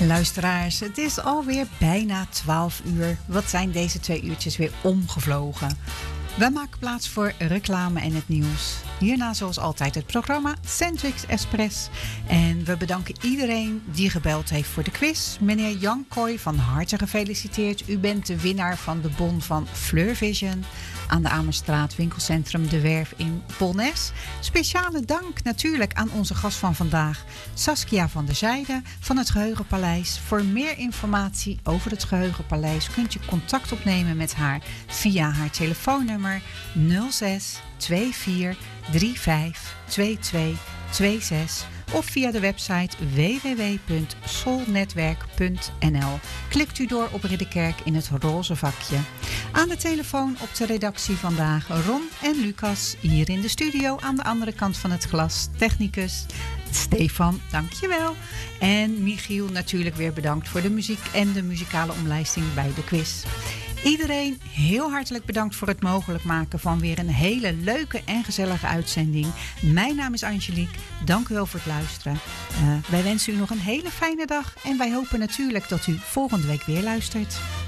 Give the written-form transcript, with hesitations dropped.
Luisteraars, het is alweer bijna 12 uur. Wat zijn deze 2 uurtjes weer omgevlogen? We maken plaats voor reclame en het nieuws. Hierna zoals altijd het programma Centrix Express. En we bedanken iedereen die gebeld heeft voor de quiz. Meneer Jan Kooi, van harte gefeliciteerd. U bent de winnaar van de bon van Fleur Vision aan de Amerstraat winkelcentrum De Werf in Polnes. Speciale dank natuurlijk aan onze gast van vandaag, Saskia van der Zijde van het Geheugenpaleis. Voor meer informatie over het Geheugenpaleis kunt u contact opnemen met haar via haar telefoonnummer 06 24 35 22 26 of via de website www.solnetwerk.nl. Klikt u door op Ridderkerk in het roze vakje. Aan de telefoon op de redactie vandaag Ron en Lucas. Hier in de studio aan de andere kant van het glas technicus Stefan, dankjewel. En Michiel natuurlijk weer bedankt voor de muziek en de muzikale omlijsting bij de quiz. Iedereen heel hartelijk bedankt voor het mogelijk maken van weer een hele leuke en gezellige uitzending. Mijn naam is Angelique. Dank u wel voor het luisteren. Wij wensen u nog een hele fijne dag en wij hopen natuurlijk dat u volgende week weer luistert.